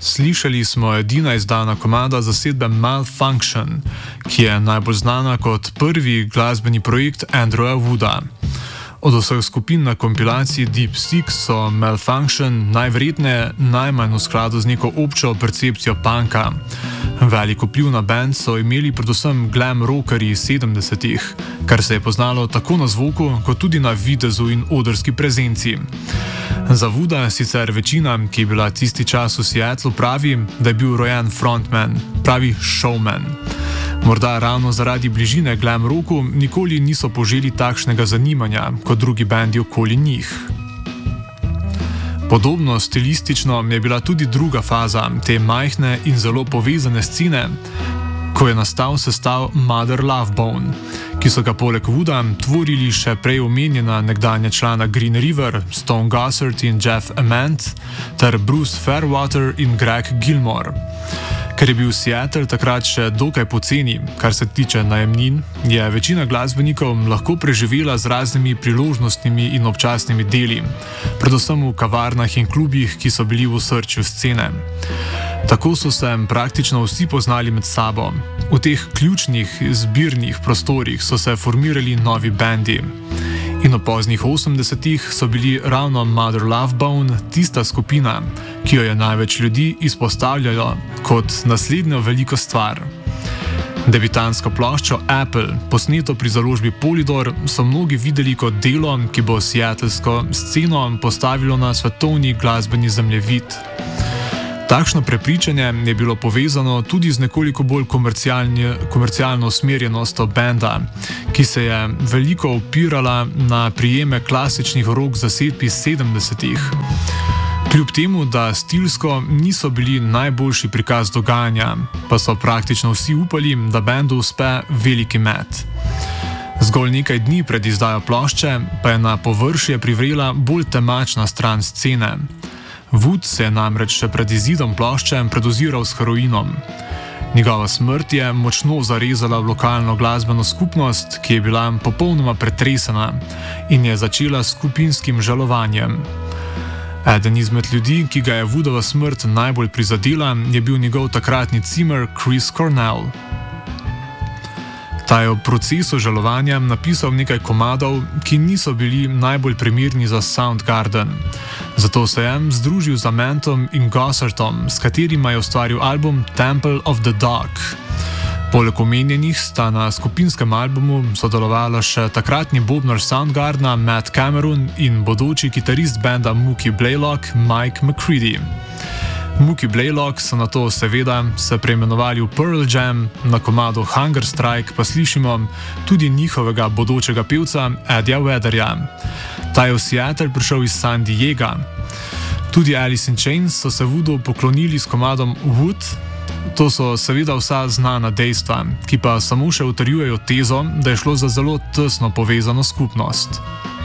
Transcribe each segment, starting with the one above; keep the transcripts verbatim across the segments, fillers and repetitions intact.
Slišali smo edina izdana komada zasedbe Malfunction, ki je najbolj znana kot prvi glasbeni projekt Andrewa Wooda. Od vseh skupin na kompilaciji Deep Six so Malfunction najverjetneje najmanj v skladu z neko občo percepcijo punka. Velik vpliv na band so imeli predvsem glam rockerji iz sedemdesetih, kar se je poznalo tako na zvoku, kot tudi na videzu in odrski prezenci. Za Wooda sicer večina, ki je bila tisti čas v Seattlu, pravi, da je bil rojen frontman, pravi showman. Morda ravno zaradi bližine glam rocku nikoli niso poželi takšnega zanimanja kot drugi bendi okoli njih. Podobno stilistično je bila tudi druga faza te majhne in zelo povezane scene, ko je nastal sestav Mother Love Bone, ki so ga poleg Wooda tvorili še prej omenjena nekdanja člana Green River, Stone Gossard in Jeff Ament, ter Bruce Fairwater in Greg Gilmore. Ker je bil Seattle takrat še dokaj poceni, kar se tiče najemnin, je večina glasbenikov lahko preživela z raznimi priložnostnimi in občasnimi deli, predvsem v kavarnah in klubih, ki so bili v osrčju scene. Tako so se praktično vsi poznali med sabo. V teh ključnih zbirnih prostorih so se formirali novi bendi. In v poznih osemdesetih so bili ravno Mother Love Bone tista skupina, ki jo je največ ljudi izpostavljalo kot naslednjo veliko stvar. Debitansko ploščo Apple, posneto pri založbi Polydor, so mnogi videli kot delo, ki bo seattlesko sceno postavilo na svetovni glasbeni zemljevid. Takšno prepričanje je bilo povezano tudi z nekoliko bolj komercialno usmerjenostjo benda, ki se je veliko opirala na prijeme klasičnih rock zasedb iz sedemdesetih. Kljub temu, da stilsko niso bili najboljši prikaz dogajanja, pa so praktično vsi upali, da bendu uspe veliki met. Zgolj nekaj dni pred izdajo plošče pa je na površje privrela bolj temačna stran scene. Wood se je namreč še pred izidom plošče predoziral s heroinom. Njegova smrt je močno zarezala v lokalno glasbeno skupnost, ki je bila popolnoma pretresena in je začela s skupinskim žalovanjem. Eden izmed ljudi, ki ga je Woodova smrt najbolj prizadela, je bil njegov takratni cimer Chris Cornell. Ta je v procesu žalovanja napisal nekaj komadov, ki niso bili najbolj primerni za Soundgarden. Zato se je združil z Amentom in Gossardom, s katerima je ustvaril album Temple of the Dog. Poleg omenjenih sta na skupinskem albumu sodelovala še takratni bobnar Soundgardena Matt Cameron in bodoči kitarist benda Mookie Blaylock Mike McCready. Mookie Blaylock so nato seveda se preimenovali v Pearl Jam, na komadu Hunger Strike pa slišimo tudi njihovega bodočega pevca Eddieja Vedderja. Ta je v Seattle prišel iz San Diega. Tudi Alice in Chains so se Woodu poklonili s komadom Wood. To so seveda vsa znana dejstva, ki pa samo še utrjujejo tezo, da je šlo za zelo tesno povezano skupnost.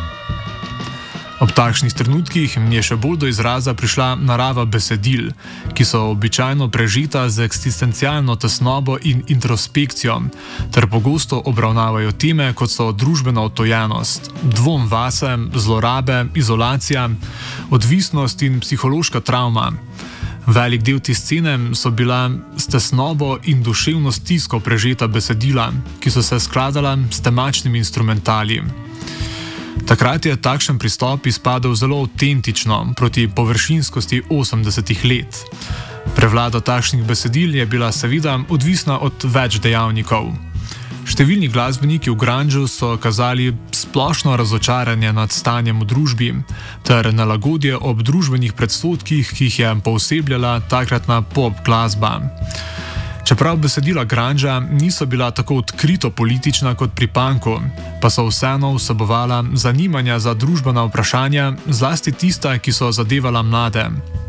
Ob takšnih trenutkih je še bolj do izraza prišla narava besedil, ki so običajno prežeta z eksistencialno tesnobo in introspekcijo, ter pogosto obravnavajo teme, kot so družbena odtojenost, dvom vase, zlorabe, izolacija, odvisnost in psihološka travma. Velik del te scene so bila s tesnobo in duševno stisko prežeta besedila, ki so se skladala s temačnimi instrumentali. Takrat je takšen pristop izpadel zelo avtentično proti površinskosti osemdesetih let. Prevlada takšnih besedil je bila seveda odvisna od več dejavnikov. Številni glasbeniki v grungu so kazali splošno razočaranje nad stanjem v družbi ter nelagodje ob družbenih predsodkih, ki jih je poosebljala takratna pop glasba. Čeprav besedila grunga niso bila tako odkrito politična kot pri punku, pa so vseeno vsebovala zanimanja za družbena vprašanja, zlasti tista, ki so zadevala mlade.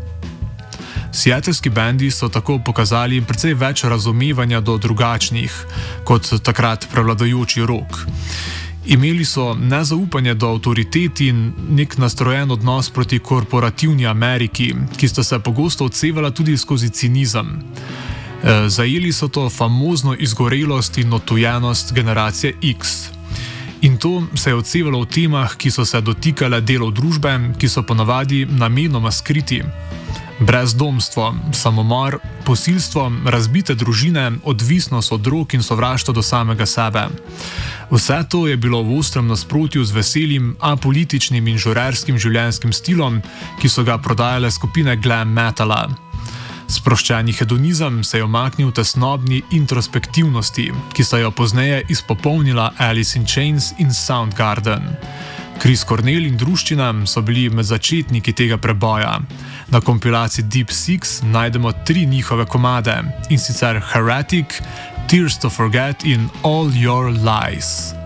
Seattlski bendi so tako pokazali precej več razumevanja do drugačnih, kot takrat prevladujoči rock. Imeli so nezaupanje do avtoritet in nek nastrojen odnos proti korporativni Ameriki, ki sta se pogosto odsevala tudi skozi cinizem. Zajeli so to famozno izgorelost in odtujenost generacije X. In to se je odsevalo v temah, ki so se dotikale delov družbe, ki so ponavadi namenoma skriti. Brezdomstvo, samomor, posilstvo, razbite družine, odvisnost od drog in sovraštvo do samega sebe. Vse to je bilo v ostrem nasprotju z veselim, apolitičnim in žurerskim življenjskim stilom, ki so ga prodajale skupine glam metala. Sproščeni hedonizem se je omaknil v tesnobni introspektivnosti, ki sta jo pozneje izpopolnila Alice in Chains in Soundgarden. Chris Cornell in druščina so bili med začetniki tega preboja. Na kompilaciji Deep Six najdemo tri njihove komade, in sicer Heretic, Tears to Forget in All Your Lies.